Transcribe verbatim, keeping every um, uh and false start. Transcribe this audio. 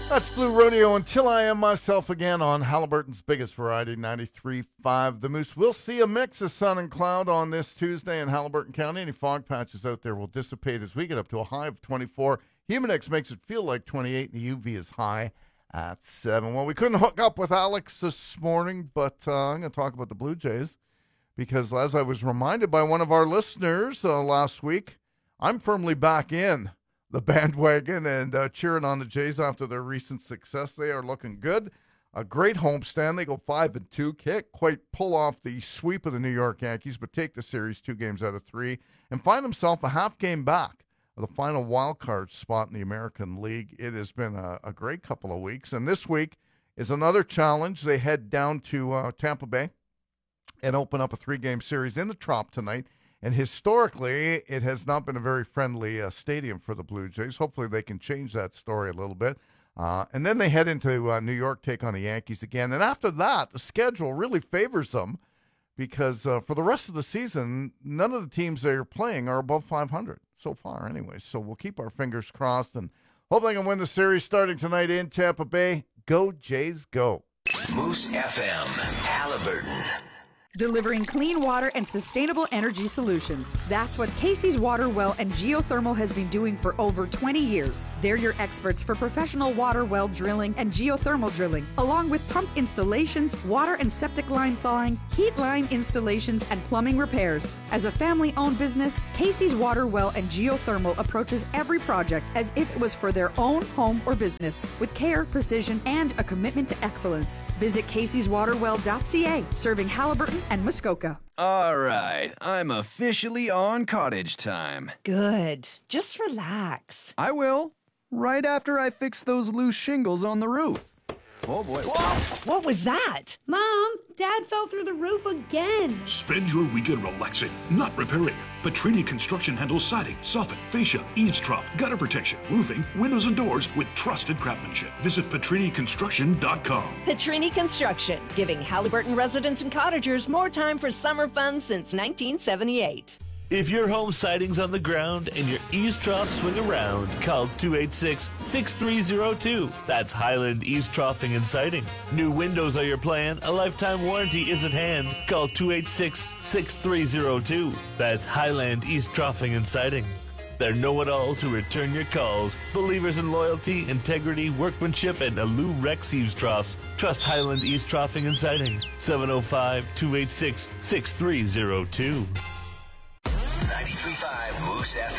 That's Blue Rodeo, Until I Am Myself Again on Halliburton's biggest variety, ninety-three point five The Moose. We'll see a mix of sun and cloud on this Tuesday in Halliburton County. Any fog patches out there will dissipate as we get up to a high of twenty-four. Humidex makes it feel like twenty-eight, and the U V is high at seven. Well, we couldn't hook up with Alex this morning, but uh, I'm going to talk about the Blue Jays because as I was reminded by one of our listeners uh, last week, I'm firmly back in the bandwagon and uh, cheering on the Jays after their recent success. They are looking good. A great homestand. They go five and two. Can't quite pull off the sweep of the New York Yankees, but take the series two games out of three and find themselves a half game back of the final wild card spot in the American League. It has been a, a great couple of weeks, and this week is another challenge. They head down to uh, Tampa Bay and open up a three-game series in the Trop tonight. And historically, it has not been a very friendly uh, stadium for the Blue Jays. Hopefully they can change that story a little bit. Uh, and then they head into uh, New York, take on the Yankees again. And after that, the schedule really favors them because uh, for the rest of the season, none of the teams they're playing are above five hundred so far anyway. So we'll keep our fingers crossed and hope they can win the series starting tonight in Tampa Bay. Go Jays, go. Moose F M, Halliburton. Delivering clean water and sustainable energy solutions. That's what Casey's Water Well and Geothermal has been doing for over twenty years. They're your experts for professional water well drilling and geothermal drilling, along with pump installations, water and septic line thawing, heat line installations, and plumbing repairs. As a family-owned business, Casey's Water Well and Geothermal approaches every project as if it was for their own home or business, with care, precision, and a commitment to excellence. Visit caseys water well dot c a, serving Halliburton and Muskoka. All right, I'm officially on cottage time. Good. Just relax. I will. Right after I fix those loose shingles on the roof. Oh, boy. Whoa! What was that? Mom, Dad fell through the roof again. Spend your weekend relaxing, not repairing. Petrini Construction handles siding, soffit, fascia, eaves trough, gutter protection, roofing, windows and doors with trusted craftsmanship. Visit Petrini Construction dot com. Petrini Construction, giving Halliburton residents and cottagers more time for summer fun since nineteen seventy-eight. If your home siding's on the ground and your eaves troughs swing around, call two eight six, six three zero two. That's Highland Eaves Troughing and Siding. New windows are your plan. A lifetime warranty is at hand. Call two eight six, six three zero two. That's Highland Eaves Troughing and Siding. They're know-it-alls who return your calls. Believers in loyalty, integrity, workmanship, and Alou Rex Eaves Troughs. Trust Highland Eaves Troughing and Siding. seven oh five, two eight six, six three zero two. ninety-three point five Moose F M.